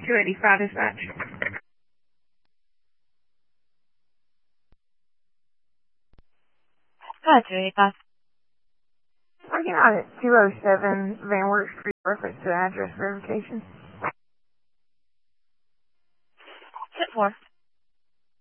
285 dispatch. Hi, 285. Working on it. 207 Van Wert Street, reference to address verification. 10-4.